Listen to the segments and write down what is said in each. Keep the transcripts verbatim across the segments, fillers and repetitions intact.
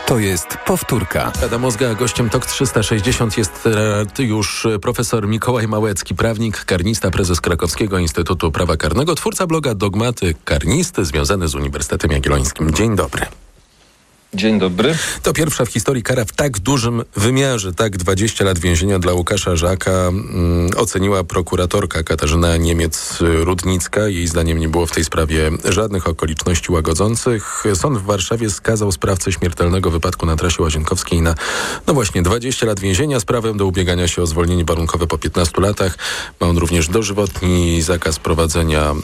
To jest powtórka. Adam Ozga, gościem Tok trzysta sześćdziesiąt jest już profesor Mikołaj Małecki, prawnik, karnista, prezes Krakowskiego Instytutu Prawa Karnego, twórca bloga Dogmaty Karnisty, związany z Uniwersytetem Jagiellońskim. Dzień dobry. Dzień dobry. To pierwsza w historii kara w tak dużym wymiarze. Tak, dwadzieścia lat więzienia dla Łukasza Żaka mm, oceniła prokuratorka Katarzyna Niemiec-Rudnicka. Jej zdaniem nie było w tej sprawie żadnych okoliczności łagodzących. Sąd w Warszawie skazał sprawcę śmiertelnego wypadku na trasie Łazienkowskiej na, no właśnie, dwadzieścia lat więzienia z prawem do ubiegania się o zwolnienie warunkowe po piętnastu latach. Ma on również dożywotni zakaz prowadzenia e,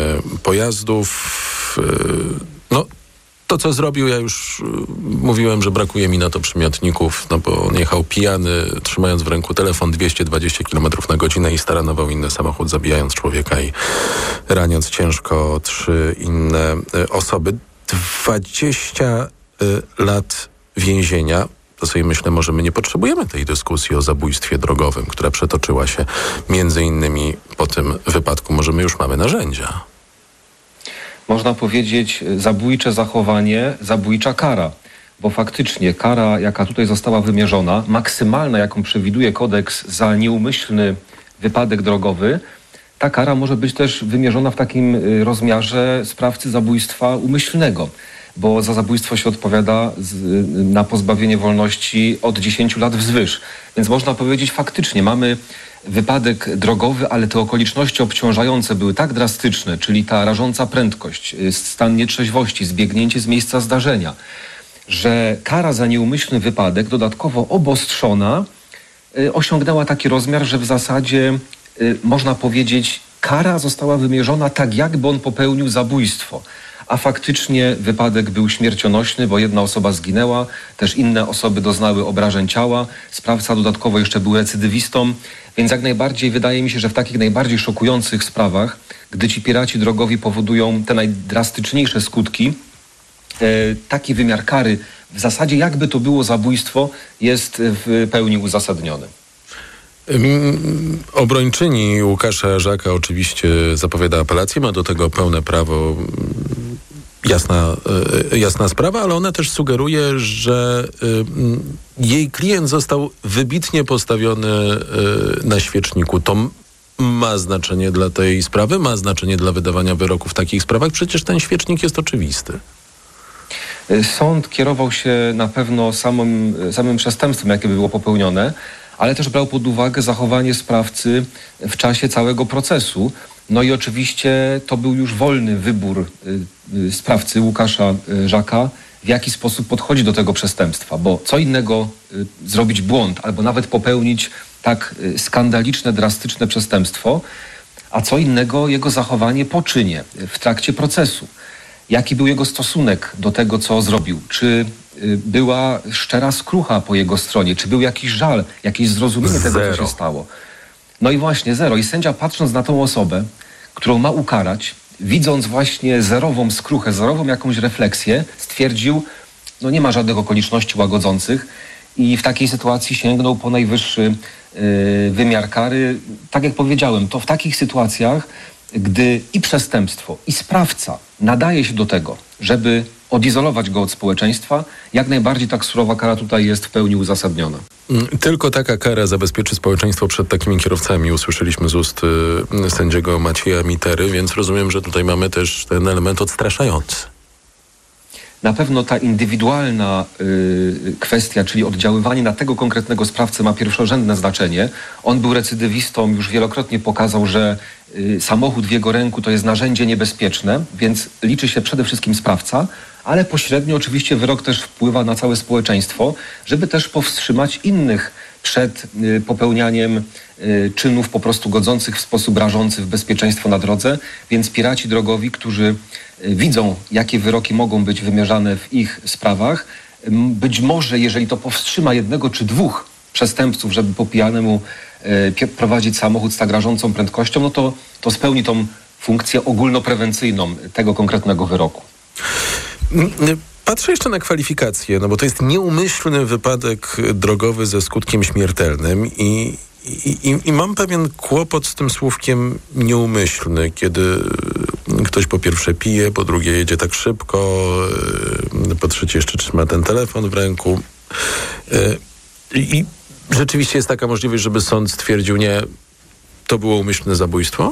pojazdów. E, no, To, co zrobił, ja już y, mówiłem, że brakuje mi na to przymiotników, no bo on jechał pijany, trzymając w ręku telefon dwieście dwadzieścia kilometrów na godzinę i staranował inny samochód, zabijając człowieka i raniąc ciężko trzy inne y, osoby. dwadzieścia y, lat więzienia. To sobie myślę, może my nie potrzebujemy tej dyskusji o zabójstwie drogowym, która przetoczyła się między innymi po tym wypadku. Może my już mamy narzędzia. Można powiedzieć zabójcze zachowanie, zabójcza kara. Bo faktycznie kara, jaka tutaj została wymierzona, maksymalna, jaką przewiduje kodeks za nieumyślny wypadek drogowy, ta kara może być też wymierzona w takim rozmiarze sprawcy zabójstwa umyślnego. Bo za zabójstwo się odpowiada z, na pozbawienie wolności od dziesięciu lat wzwyż. Więc można powiedzieć faktycznie mamy wypadek drogowy, ale te okoliczności obciążające były tak drastyczne, czyli ta rażąca prędkość, stan nietrzeźwości, zbiegnięcie z miejsca zdarzenia, że kara za nieumyślny wypadek, dodatkowo obostrzona, y, osiągnęła taki rozmiar, że w zasadzie y, można powiedzieć, kara została wymierzona tak, jakby on popełnił zabójstwo. A faktycznie wypadek był śmiercionośny, bo jedna osoba zginęła, też inne osoby doznały obrażeń ciała. Sprawca dodatkowo jeszcze był recydywistą, więc jak najbardziej wydaje mi się, że w takich najbardziej szokujących sprawach, gdy ci piraci drogowi powodują te najdrastyczniejsze skutki, e, taki wymiar kary, w zasadzie jakby to było zabójstwo, jest w pełni uzasadniony. Obrończyni Łukasza Żaka oczywiście zapowiada apelację, ma do tego pełne prawo. Jasna, jasna sprawa, ale ona też sugeruje, że jej klient został wybitnie postawiony na świeczniku. To ma znaczenie dla tej sprawy, ma znaczenie dla wydawania wyroków w takich sprawach. Przecież ten świecznik jest oczywisty. Sąd kierował się na pewno samym, samym przestępstwem, jakie było popełnione, ale też brał pod uwagę zachowanie sprawcy w czasie całego procesu. No i oczywiście to był już wolny wybór y, y, sprawcy Łukasza y, Żaka, w jaki sposób podchodzi do tego przestępstwa, bo co innego y, zrobić błąd albo nawet popełnić tak y, skandaliczne, drastyczne przestępstwo, a co innego jego zachowanie po czynie, y, w trakcie procesu. Jaki był jego stosunek do tego, co zrobił? Czy y, była szczera skrucha po jego stronie? Czy był jakiś żal, jakieś zrozumienie tego, co się stało? No i właśnie zero. I sędzia, patrząc na tą osobę, którą ma ukarać, widząc właśnie zerową skruchę, zerową jakąś refleksję, stwierdził, no nie ma żadnych okoliczności łagodzących i w takiej sytuacji sięgnął po najwyższy yy, wymiar kary. Tak jak powiedziałem, to w takich sytuacjach, gdy i przestępstwo, i sprawca nadaje się do tego, żeby odizolować go od społeczeństwa, jak najbardziej tak surowa kara tutaj jest w pełni uzasadniona. Tylko taka kara zabezpieczy społeczeństwo przed takimi kierowcami. Usłyszeliśmy z ust y, sędziego Macieja Mitery, więc rozumiem, że tutaj mamy też ten element odstraszający. Na pewno ta indywidualna y, kwestia, czyli oddziaływanie na tego konkretnego sprawcę ma pierwszorzędne znaczenie. On był recydywistą, już wielokrotnie pokazał, że y, samochód w jego ręku to jest narzędzie niebezpieczne, więc liczy się przede wszystkim sprawca, ale pośrednio oczywiście wyrok też wpływa na całe społeczeństwo, żeby też powstrzymać innych przed y, popełnianiem y, czynów po prostu godzących w sposób rażący w bezpieczeństwo na drodze. Więc piraci drogowi, którzy y, widzą, jakie wyroki mogą być wymierzane w ich sprawach, y, być może, jeżeli to powstrzyma jednego czy dwóch przestępców, żeby po pijanemu y, prowadzić samochód z tak rażącą prędkością, no to, to spełni tą funkcję ogólnoprewencyjną tego konkretnego wyroku. Patrzę jeszcze na kwalifikacje, no bo to jest nieumyślny wypadek drogowy ze skutkiem śmiertelnym i, i, i, i mam pewien kłopot z tym słówkiem nieumyślny, kiedy ktoś po pierwsze pije, po drugie jedzie tak szybko, po trzecie jeszcze trzyma ten telefon w ręku. I rzeczywiście jest taka możliwość, żeby sąd stwierdził, nie, to było umyślne zabójstwo?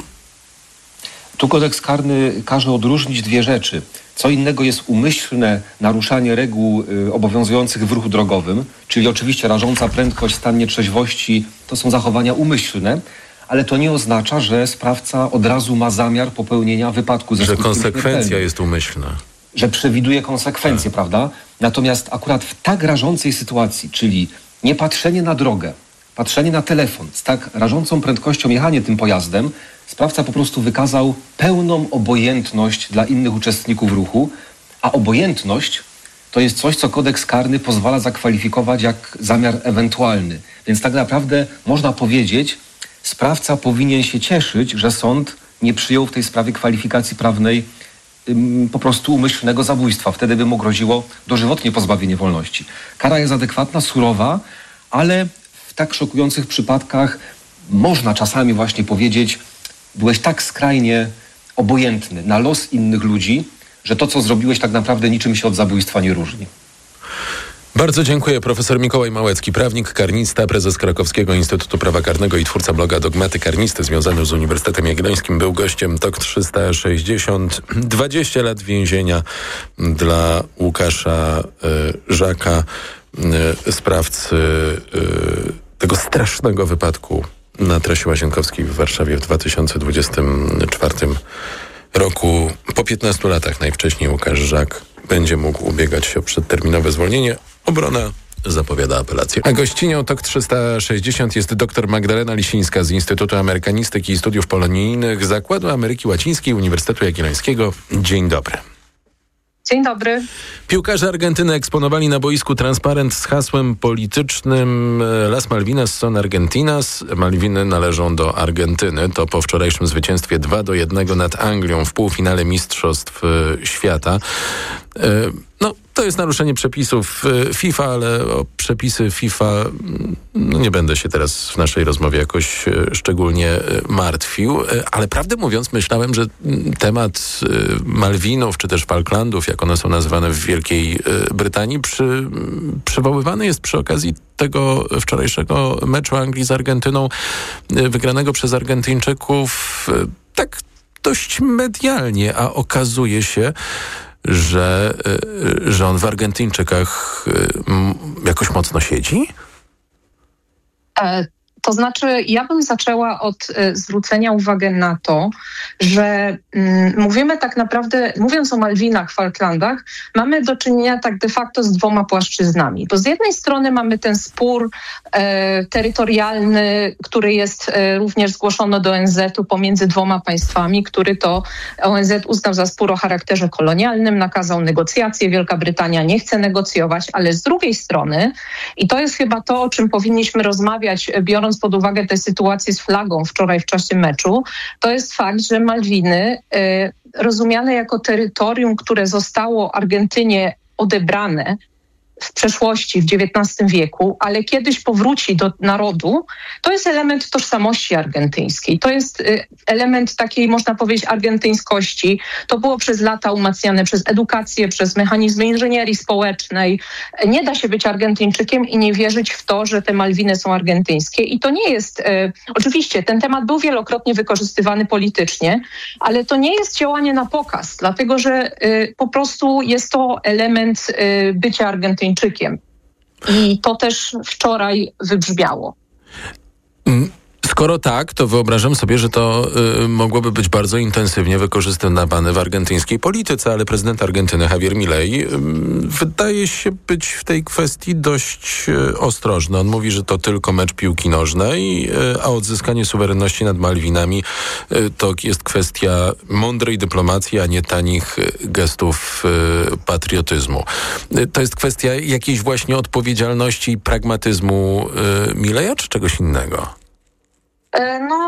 Tu kodeks karny każe odróżnić dwie rzeczy. Co innego jest umyślne naruszanie reguł y, obowiązujących w ruchu drogowym, czyli oczywiście rażąca prędkość, stan nietrzeźwości, to są zachowania umyślne, ale to nie oznacza, że sprawca od razu ma zamiar popełnienia wypadku ze Że skutkiem konsekwencja śmiertelnym. jest umyślna. Że przewiduje konsekwencje, tak. Prawda? Natomiast akurat w tak rażącej sytuacji, czyli niepatrzenie na drogę, patrzenie na telefon, z tak rażącą prędkością jechanie tym pojazdem, sprawca po prostu wykazał pełną obojętność dla innych uczestników ruchu, a obojętność to jest coś, co kodeks karny pozwala zakwalifikować jak zamiar ewentualny. Więc tak naprawdę można powiedzieć, sprawca powinien się cieszyć, że sąd nie przyjął w tej sprawie kwalifikacji prawnej ym, po prostu umyślnego zabójstwa. Wtedy by mu groziło dożywotnie pozbawienie wolności. Kara jest adekwatna, surowa, ale w tak szokujących przypadkach można czasami właśnie powiedzieć, byłeś tak skrajnie obojętny na los innych ludzi, że to, co zrobiłeś, tak naprawdę niczym się od zabójstwa nie różni. Bardzo dziękuję. Profesor Mikołaj Małecki, prawnik, karnista, prezes Krakowskiego Instytutu Prawa Karnego i twórca bloga Dogmaty Karnisty związany z Uniwersytetem Jagiellońskim. Był gościem T O K trzysta sześćdziesiąt. dwadzieścia lat więzienia dla Łukasza y, Żaka, y, sprawcy y, tego strasznego wypadku na trasie Łazienkowskiej w Warszawie w dwa tysiące dwudziestym czwartym roku. Po piętnastu latach najwcześniej Łukasz Żak będzie mógł ubiegać się o przedterminowe zwolnienie. Obrona zapowiada apelację. A gościnią T O K trzysta sześćdziesiąt jest dr Magdalena Lisińska z Instytutu Amerykanistyki i Studiów Polonijnych Zakładu Ameryki Łacińskiej Uniwersytetu Jagiellońskiego. Dzień dobry. Dzień dobry. Piłkarze Argentyny eksponowali na boisku transparent z hasłem politycznym Las Malvinas son Argentinas. Malwiny należą do Argentyny. To po wczorajszym zwycięstwie dwa do jednego nad Anglią w półfinale Mistrzostw Świata. No, to jest naruszenie przepisów FIFA, ale o przepisy FIFA no, nie będę się teraz w naszej rozmowie jakoś szczególnie martwił, ale prawdę mówiąc myślałem, że temat Malwinów, czy też Falklandów, jak one są nazywane w Wielkiej Brytanii, przy, przywoływany jest przy okazji tego wczorajszego meczu Anglii z Argentyną, wygranego przez Argentyńczyków tak dość medialnie, a okazuje się, że, że on w Argentyńczykach jakoś mocno siedzi? E, to znaczy, ja bym zaczęła od e, zwrócenia uwagi na to, że mm, mówimy tak naprawdę, mówiąc o Malwinach, Falklandach, mamy do czynienia tak de facto z dwoma płaszczyznami. Bo z jednej strony mamy ten spór e, terytorialny, który jest e, również zgłoszony do O N Z u pomiędzy dwoma państwami, który to O N Z uznał za spór o charakterze kolonialnym, nakazał negocjacje, Wielka Brytania nie chce negocjować, ale z drugiej strony, i to jest chyba to, o czym powinniśmy rozmawiać, biorąc pod uwagę tę sytuację z flagą wczoraj w czasie meczu, to jest fakt, że Malwiny y, rozumiane jako terytorium, które zostało Argentynie odebrane w przeszłości, w dziewiętnastym wieku, ale kiedyś powróci do narodu, to jest element tożsamości argentyńskiej. To jest y, element takiej, można powiedzieć, argentyńskości. To było przez lata umacniane przez edukację, przez mechanizmy inżynierii społecznej. Nie da się być Argentyńczykiem i nie wierzyć w to, że te Malwiny są argentyńskie. I to nie jest... Y, oczywiście ten temat był wielokrotnie wykorzystywany politycznie, ale to nie jest działanie na pokaz, dlatego że y, po prostu jest to element y, bycia Argentyńczykiem. I to też wczoraj wybrzmiało. Skoro tak, to wyobrażam sobie, że to y, mogłoby być bardzo intensywnie wykorzystywane w argentyńskiej polityce, ale prezydent Argentyny Javier Milei y, wydaje się być w tej kwestii dość y, ostrożny. On mówi, że to tylko mecz piłki nożnej, y, a odzyskanie suwerenności nad Malwinami y, to jest kwestia mądrej dyplomacji, a nie tanich y, gestów y, patriotyzmu. Y, to jest kwestia jakiejś właśnie odpowiedzialności i pragmatyzmu y, Mileja, czy czegoś innego? No,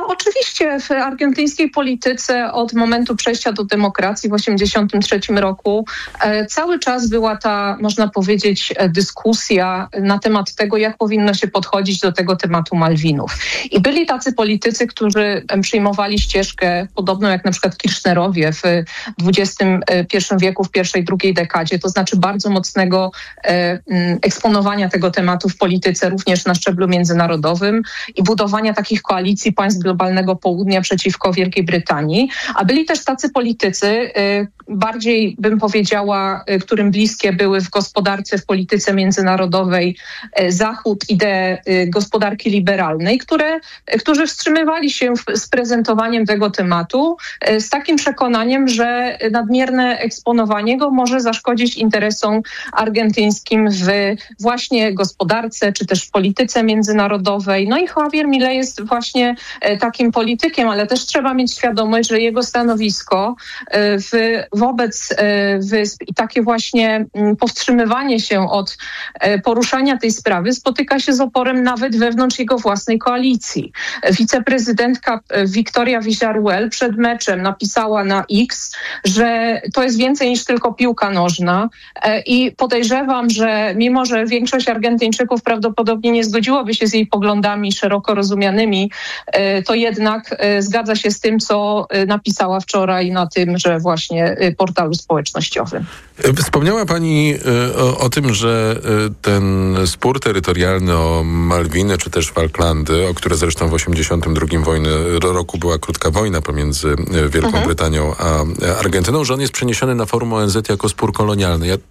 oczywiście w argentyńskiej polityce od momentu przejścia do demokracji w osiemdziesiątym trzecim roku e, cały czas była ta, można powiedzieć, dyskusja na temat tego, jak powinno się podchodzić do tego tematu Malwinów. I byli tacy politycy, którzy przyjmowali ścieżkę podobną jak na przykład Kirchnerowie w dwudziestym pierwszym wieku, w pierwszej, drugiej dekadzie, to znaczy bardzo mocnego e, eksponowania tego tematu w polityce również na szczeblu międzynarodowym i budowania takich koalicji państw globalnego południa przeciwko Wielkiej Brytanii. A byli też tacy politycy, e, bardziej bym powiedziała, e, którym bliskie były w gospodarce, w polityce międzynarodowej e, Zachód, idee e, gospodarki liberalnej, które, e, którzy wstrzymywali się w, z prezentowaniem tego tematu e, z takim przekonaniem, że nadmierne eksponowanie go może zaszkodzić interesom argentyńskim w właśnie gospodarce, czy też w polityce międzynarodowej. No i Javier Milei jest właśnie e, takim politykiem, ale też trzeba mieć świadomość, że jego stanowisko e, w, wobec e, wysp i takie właśnie m, powstrzymywanie się od e, poruszania tej sprawy spotyka się z oporem nawet wewnątrz jego własnej koalicji. Wiceprezydentka Victoria Villarruel przed meczem napisała na X, że to jest więcej niż tylko piłka nożna e, i podejrzewam, że mimo, że większość Argentyńczyków prawdopodobnie nie zgodziłoby się z jej poglądami szeroko rozumianymi, e, to jednak e, zgadza się z tym, co e, napisała wczoraj na tym, że właśnie e, portalu społecznościowym. Wspomniała Pani y, o, o tym, że y, ten spór terytorialny o Malwiny czy też Falklandy, o które zresztą w osiemdziesiątym drugim wojny, roku była krótka wojna pomiędzy y, Wielką mhm. Brytanią a y, Argentyną, że on jest przeniesiony na forum O N Z jako spór kolonialny. Ja y,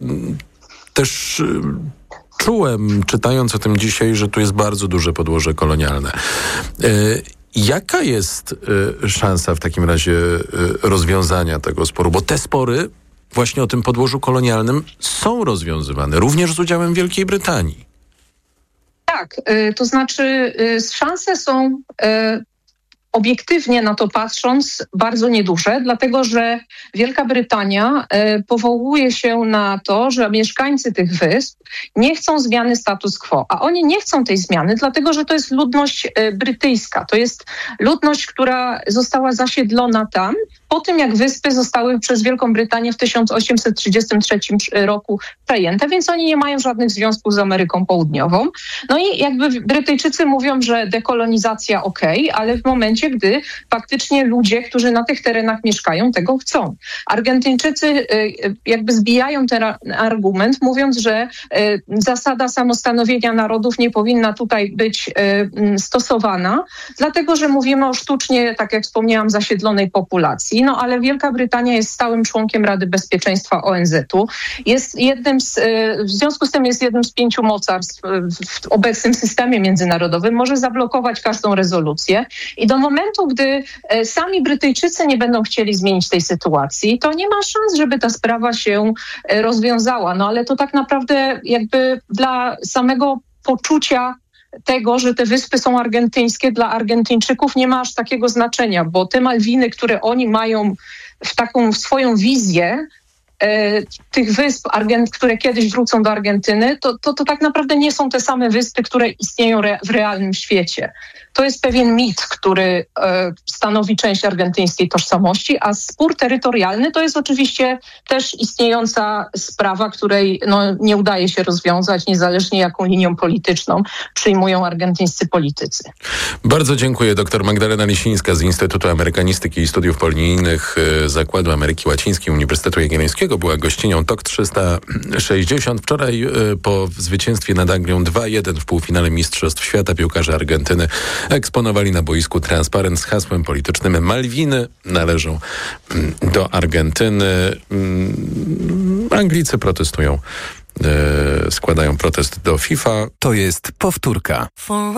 też... Y, Czułem, czytając o tym dzisiaj, że tu jest bardzo duże podłoże kolonialne. Y, jaka jest y, szansa w takim razie y, rozwiązania tego sporu? Bo te spory właśnie o tym podłożu kolonialnym są rozwiązywane, również z udziałem Wielkiej Brytanii. Tak, y, to znaczy y, szanse są y, obiektywnie na to patrząc bardzo nieduże, dlatego że Wielka Brytania y, powołuje się na to, że mieszkańcy tych wysp nie chcą zmiany status quo, a oni nie chcą tej zmiany, dlatego że to jest ludność y, brytyjska, to jest ludność, która została zasiedlona tam po tym, jak wyspy zostały przez Wielką Brytanię w tysiąc osiemset trzydziestym trzecim roku przejęte, więc oni nie mają żadnych związków z Ameryką Południową. No i jakby Brytyjczycy mówią, że dekolonizacja okej, ale w momencie, gdy faktycznie ludzie, którzy na tych terenach mieszkają, tego chcą. Argentyńczycy jakby zbijają ten argument, mówiąc, że zasada samostanowienia narodów nie powinna tutaj być stosowana, dlatego że mówimy o sztucznie, tak jak wspomniałam, zasiedlonej populacji. No ale Wielka Brytania jest stałym członkiem Rady Bezpieczeństwa O N Z-u. Jest jednym z, w związku z tym jest jednym z pięciu mocarstw w obecnym systemie międzynarodowym. Może zablokować każdą rezolucję i do momentu, gdy sami Brytyjczycy nie będą chcieli zmienić tej sytuacji, to nie ma szans, żeby ta sprawa się rozwiązała. No ale to tak naprawdę jakby dla samego poczucia tego, że te wyspy są argentyńskie, dla Argentyńczyków nie ma aż takiego znaczenia, bo te Malwiny, które oni mają w taką swoją wizję e, tych wysp, Argent- które kiedyś wrócą do Argentyny, to, to, to tak naprawdę nie są te same wyspy, które istnieją re- w realnym świecie. To jest pewien mit, który e, stanowi część argentyńskiej tożsamości, a spór terytorialny to jest oczywiście też istniejąca sprawa, której no, nie udaje się rozwiązać, niezależnie jaką linią polityczną przyjmują argentyńscy politycy. Bardzo dziękuję. Doktor Magdalena Lisińska z Instytutu Amerykanistyki i Studiów Polonijnych Zakładu Ameryki Łacińskiej Uniwersytetu Jagiellońskiego była gościnią T O K trzysta sześćdziesiąt. Wczoraj po zwycięstwie nad Anglią dwa jeden w półfinale Mistrzostw Świata piłkarze Argentyny eksponowali na boisku transparent z hasłem politycznym Malwiny należą do Argentyny. Anglicy protestują, składają protest do FIFA. To jest powtórka.